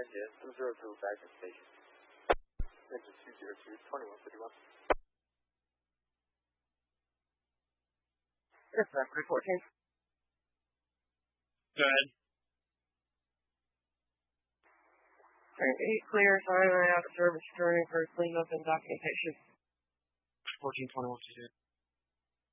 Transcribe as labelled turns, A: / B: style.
A: engine, 202 back to station. Engine 202, 2151.
B: Yes, sir, 314.
C: Go ahead.
B: Turn 8 clear, sign out of service, turning for cleanup and documentation.
C: 1421.